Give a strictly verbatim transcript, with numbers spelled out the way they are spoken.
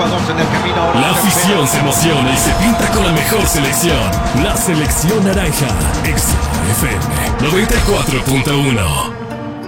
dos en el camino ahora. La afición se emociona y se pinta con la mejor selección. La selección naranja. Exa F M noventa y cuatro punto uno.